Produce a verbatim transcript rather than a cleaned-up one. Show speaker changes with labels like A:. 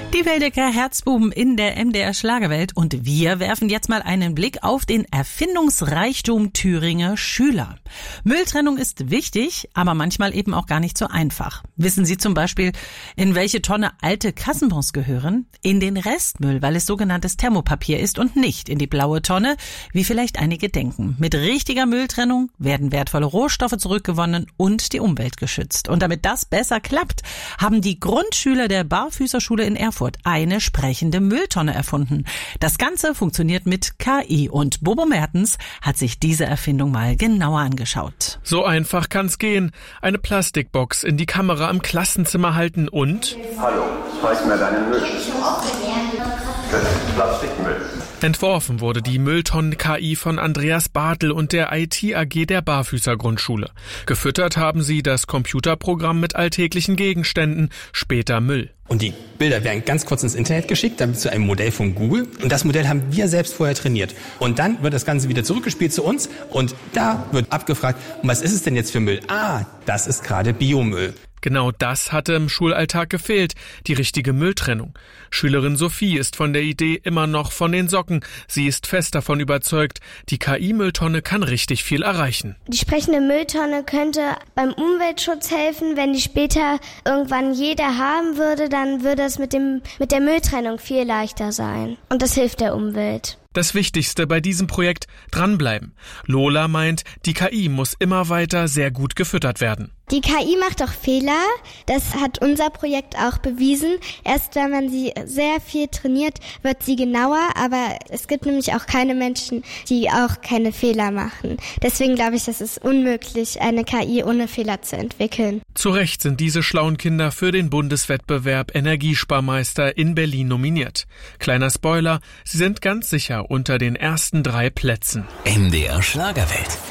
A: Die Wildecker Herzbuben in der M D R Schlagerwelt und wir werfen jetzt mal einen Blick auf den Erfindungsreichtum Thüringer Schüler. Mülltrennung ist wichtig, aber manchmal eben auch gar nicht so einfach. Wissen Sie zum Beispiel, in welche Tonne alte Kassenbons gehören? In den Restmüll, weil es sogenanntes Thermopapier ist und nicht in die blaue Tonne, wie vielleicht einige denken. Mit richtiger Mülltrennung werden wertvolle Rohstoffe zurückgewonnen und die Umwelt geschützt. Und damit das besser klappt, haben die Grundschüler der Barfüßerschule in Erfurt eine sprechende Mülltonne erfunden. Das Ganze funktioniert mit K I und Bobo Mertens hat sich diese Erfindung mal genauer angeschaut.
B: So einfach kann's gehen. Eine Plastikbox in die Kamera im Klassenzimmer halten und...
C: Hallo, zeig mir deinen Müll. Das ist Plastikmüll.
B: Entworfen wurde die Mülltonnen-K I von Andreas Bartel und der I T-A G der Barfüßer Grundschule. Gefüttert haben sie das Computerprogramm mit alltäglichen Gegenständen, später Müll.
D: Und die Bilder werden ganz kurz ins Internet geschickt, dann zu einem Modell von Google. Und das Modell haben wir selbst vorher trainiert. Und dann wird das Ganze wieder zurückgespielt zu uns. Und da wird abgefragt, was ist es denn jetzt für Müll? Ah, das ist gerade Biomüll.
B: Genau das hatte im Schulalltag gefehlt, die richtige Mülltrennung. Schülerin Sophie ist von der Idee immer noch von den Socken. Sie ist fest davon überzeugt, die K I-Mülltonne kann richtig viel erreichen.
E: Die sprechende Mülltonne könnte beim Umweltschutz helfen. Wenn die später irgendwann jeder haben würde, dann würde es mit dem, mit der Mülltrennung viel leichter sein. Und das hilft der Umwelt.
B: Das Wichtigste bei diesem Projekt: dranbleiben. Lola meint, die K I muss immer weiter sehr gut gefüttert werden.
E: Die K I macht auch Fehler. Das hat unser Projekt auch bewiesen. Erst wenn man sie sehr viel trainiert, wird sie genauer. Aber es gibt nämlich auch keine Menschen, die auch keine Fehler machen. Deswegen glaube ich, es ist unmöglich, eine K I ohne Fehler zu entwickeln.
B: Zu Recht sind diese schlauen Kinder für den Bundeswettbewerb Energiesparmeister in Berlin nominiert. Kleiner Spoiler, sie sind ganz sicher unter den ersten drei Plätzen.
F: M D R Schlagerwelt.